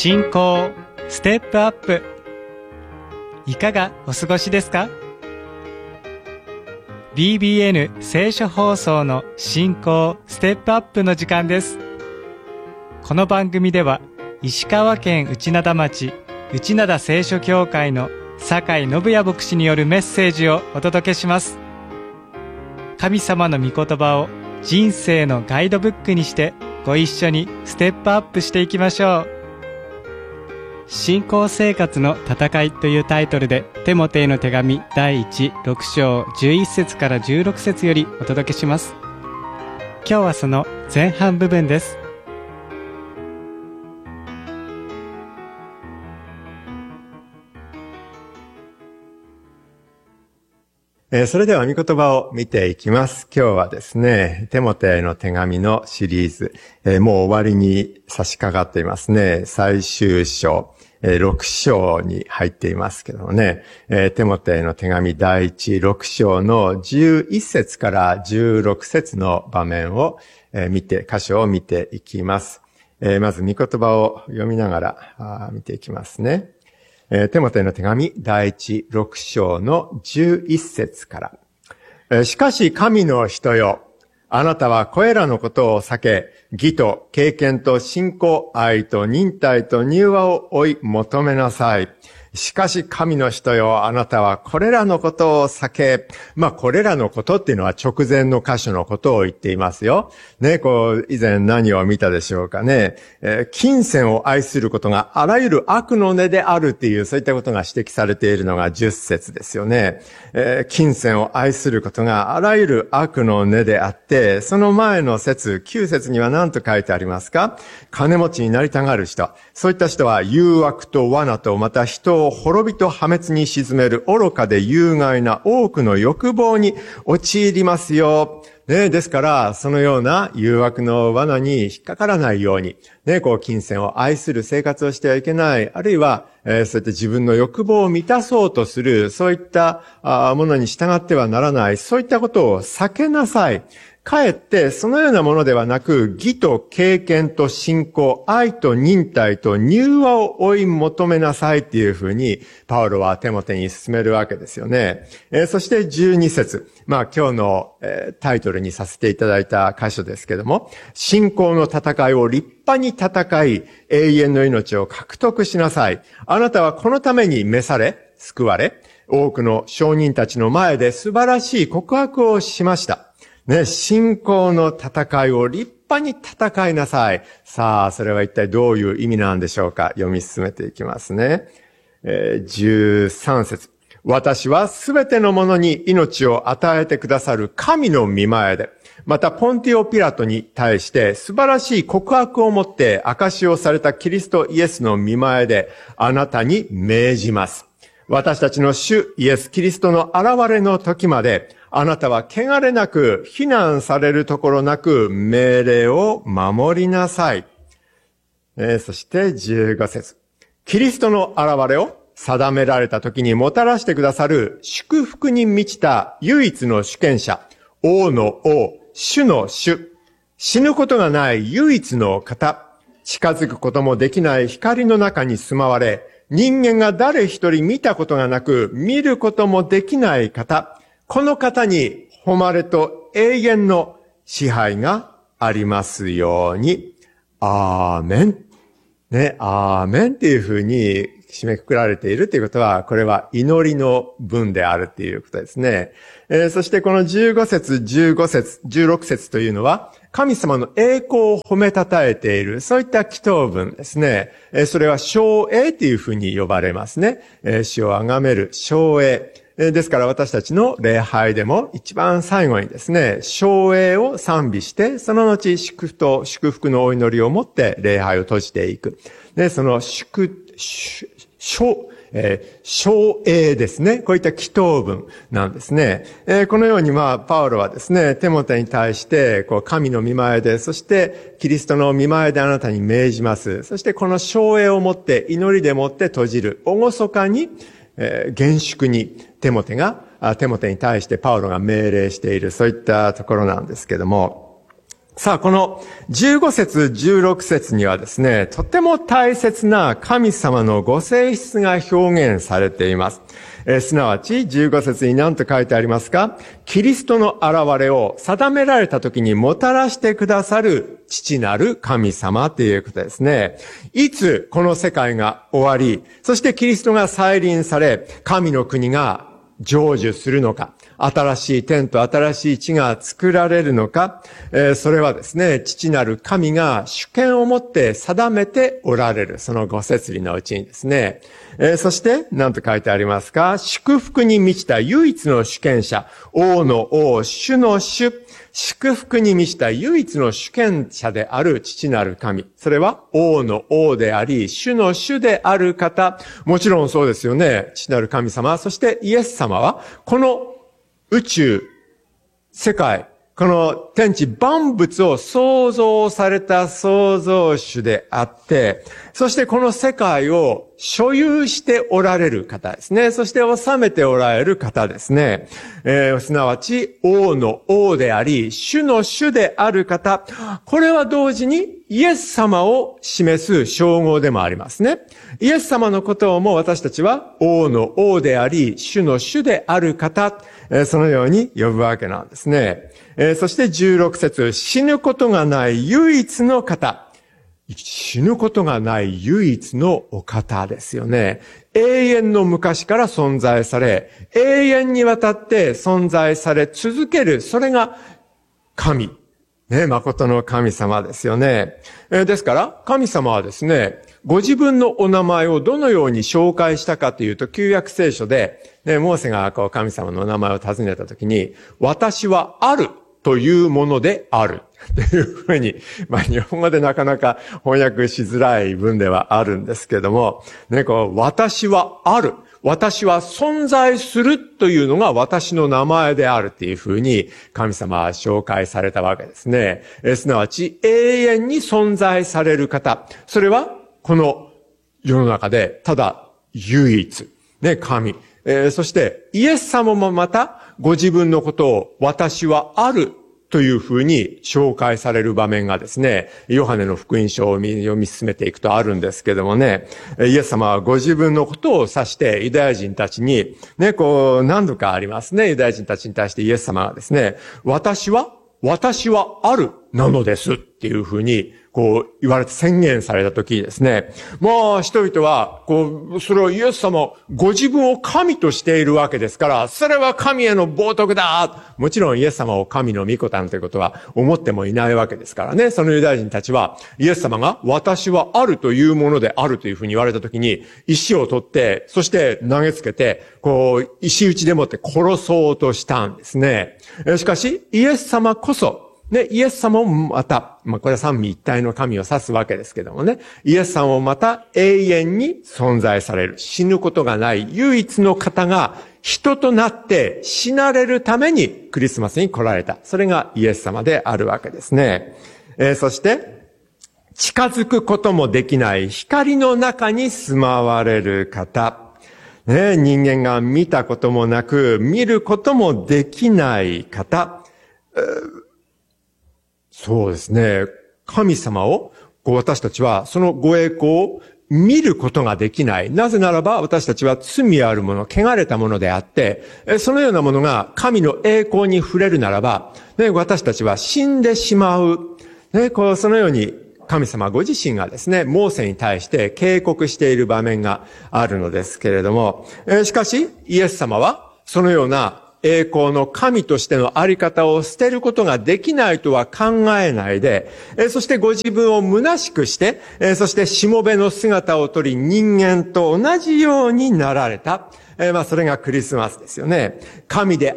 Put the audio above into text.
信仰ステップアップ、いかがお過ごしですか？ BBN 聖書放送の信仰ステップアップの時間です。この番組では石川県内灘町内灘聖書教会の酒井信也牧師によるメッセージをお届けします。神様の御言葉を人生のガイドブックにしてご一緒にステップアップしていきましょう。信仰生活の戦いというタイトルでテモテへの手紙第6章11節から16節よりお届けします。今日はその前半部分です。 それでは御言葉を見ていきます。今日はですね、テモテへの手紙のシリーズ、もう終わりに差し掛かっていますね。最終章、6章に入っていますけどもね、テモテへの手紙第6章の11節から16節の場面を箇所を見ていきます。まず御言葉を読みながら見ていきますね。テモテの手紙第6章の11節から。しかし神の人よ、あなたはこれらのことを避け、義と経験と信仰、愛と忍耐と柔和を追い求めなさい。しかし神の人よ、あなたはこれらのことを避け、これらのことっていうのは直前の箇所のことを言っていますよ。ね、以前何を見たでしょうかね。金銭を愛することがあらゆる悪の根であるっていう、そういったことが指摘されているのが10節ですよね。金銭を愛することがあらゆる悪の根であって、その前の節、9節には何と書いてありますか？金持ちになりたがる人。そういった人は誘惑と罠とまた人を滅びと破滅に沈める愚かで有害な多くの欲望に陥りますよ。ね、ですから、そのような誘惑の罠に引っかからないように、ね、金銭を愛する生活をしてはいけない。あるいは、そうやって自分の欲望を満たそうとする、そういったものに従ってはならない。そういったことを避けなさい。かえってそのようなものではなく、義と経験と信仰、愛と忍耐と柔和を追い求めなさいっていうふうに、パウロはテモテに進めるわけですよね。そして12節。今日のタイトルにさせていただいた箇所ですけども、信仰の戦いを立派に戦い、永遠の命を獲得しなさい。あなたはこのために召され、救われ、多くの証人たちの前で素晴らしい告白をしました。ね、信仰の戦いを立派に戦いなさい。さあ、それは一体どういう意味なんでしょうか。読み進めていきますね。13節。私はすべてのものに命を与えてくださる神の御前で、またポンティオ・ピラトに対して素晴らしい告白をもって証しをされたキリストイエスの御前であなたに命じます。私たちの主イエス・キリストの現れの時まで、あなたは汚れなく、非難されるところなく、命令を守りなさい。そして15節。キリストの現れを定められた時にもたらしてくださる祝福に満ちた唯一の主権者、王の王、主の主、死ぬことがない唯一の方、近づくこともできない光の中に住まわれ、人間が誰一人見たことがなく、見ることもできない方、この方に誉れと永遠の支配がありますように。アーメン。ね、アーメンっていうふうに締めくくられているということは、これは祈りの文であるっていうことですね。そしてこの15節、15節、16節というのは、神様の栄光を褒めたたえている、そういった祈祷文ですね。それは称栄というふうに呼ばれますね。主を崇める称栄。ですから私たちの礼拝でも一番最後にですね、称栄を賛美して、その後祝福のお祈りをもって礼拝を閉じていく。で、その称栄ですね。こういった祈祷文なんですね。このようにパウロはですね、テモテに対して、神の御前で、そしてキリストの御前であなたに命じます。そしてこの称栄をもって、祈りでもって閉じる。厳かに、厳粛にテモテに対してパウロが命令している、そういったところなんですけども、 さあ、この15節、16節にはですね、とても大切な神様のご性質が表現されています。すなわち、15節に何と書いてありますか？キリストの現れを定められた時にもたらしてくださる父なる神様ということですね。いつこの世界が終わり、そしてキリストが再臨され、神の国が成就するのか、新しい天と新しい地が作られるのか、それはですね、父なる神が主権を持って定めておられる、そのご摂理のうちにですね、そして、何と書いてありますか？祝福に満ちた唯一の主権者、王の王、主の主、祝福に満ちた唯一の主権者である父なる神。それは王の王であり、主の主である方。もちろんそうですよね。父なる神様。そしてイエス様は、この宇宙、世界、この天地万物を創造された創造主であって、そしてこの世界を所有しておられる方ですね。そして治めておられる方ですね。すなわち王の王であり、主の主である方。これは同時にイエス様を示す称号でもありますね。イエス様のことをも私たちは王の王であり、主の主である方。そのように呼ぶわけなんですね。そして16節、死ぬことがない唯一の方。死ぬことがない唯一のお方ですよね。永遠の昔から存在され、永遠にわたって存在され続ける、それが神。ね、誠の神様ですよね。ですから、神様はですね、ご自分のお名前をどのように紹介したかというと、旧約聖書で、モーセが神様のお名前を尋ねたときに、私はあるというものである。というふうに、日本語でなかなか翻訳しづらい文ではあるんですけども、私はある。私は存在するというのが私の名前であるっていうふうに神様は紹介されたわけですね。すなわち永遠に存在される方。それはこの世の中でただ唯一、神。そしてイエス様もまたご自分のことを私はあるというふうに紹介される場面がですね、ヨハネの福音書を読み進めていくとあるんですけどもね、イエス様はご自分のことを指してユダヤ人たちに、何度かありますね、ユダヤ人たちに対してイエス様がですね、私はあるなのですっていうふうに言われて宣言されたときにですね、人々は、それをイエス様、ご自分を神としているわけですから、それは神への冒涜だ。もちろんイエス様を神の御子たんということは思ってもいないわけですからね。そのユダヤ人たちは、イエス様が私はあるというものであるというふうに言われたときに、石を取って、そして投げつけて、石打ちでもって殺そうとしたんですね。しかし、イエス様こそ、イエス様もまた、これは三位一体の神を指すわけですけどもね、イエス様もまた永遠に存在される、死ぬことがない唯一の方が人となって死なれるためにクリスマスに来られた。それがイエス様であるわけですね。そして、近づくこともできない光の中に住まわれる方。人間が見たこともなく、見ることもできない方。そうですね。神様を、私たちはそのご栄光を見ることができない。なぜならば私たちは罪あるもの、汚れたものであって、そのようなものが神の栄光に触れるならば、私たちは死んでしまう。そのように神様ご自身がですね、モーセに対して警告している場面があるのですけれども、しかしイエス様はそのような栄光の神としてのあり方を捨てることができないとは考えないで、そしてご自分を虚しくして、そしてしもべの姿をとり人間と同じようになられた。それがクリスマスですよね。神で